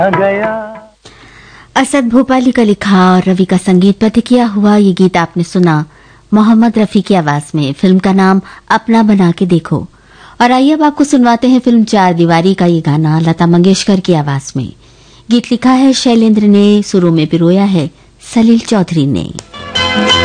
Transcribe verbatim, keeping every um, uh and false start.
गया। असद भोपाली का लिखा और रवि का संगीत बद्ध किया हुआ ये गीत आपने सुना मोहम्मद रफी की आवाज में। फिल्म का नाम अपना बना के देखो। और आइए अब आपको सुनवाते हैं फिल्म चार दीवारी का ये गाना लता मंगेशकर की आवाज में। गीत लिखा है शैलेंद्र ने, सुरों में पिरोया है सलील चौधरी ने।